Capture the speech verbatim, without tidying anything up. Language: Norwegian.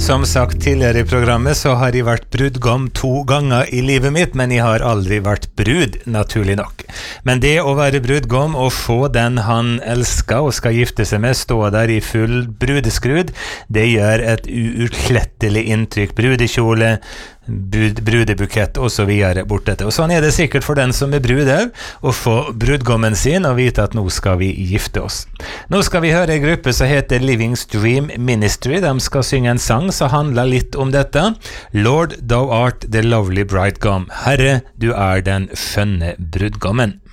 Som sagt tidligere i programmet så har jeg vært brudgom to ganger i livet mitt, men jeg har aldri vært brud, naturlig nok. Men det å være brudgom og få den han elsker og skal gifte seg med, stå der i full brudeskrud, det gjør et uutslettelig inntrykk. Brudekjole, Brud, brudebukett og så videre bortete. Og sånn er det sikkert for den som er brud å få brudgommen sin og vite at nå skal vi gifte oss. Nå skal vi høre en gruppe som heter Living Stream Ministry. De skal synge en sang som handler litt om dette. Lord, thou art the lovely bridegroom. Herre, du er den skjønne brudgommen.